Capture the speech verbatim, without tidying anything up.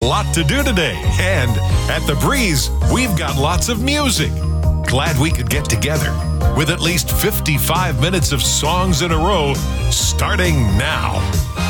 Lot to do today. And at The Breeze, we've got lots of music. Glad we could get together with at least fifty-five minutes of songs in a row starting now.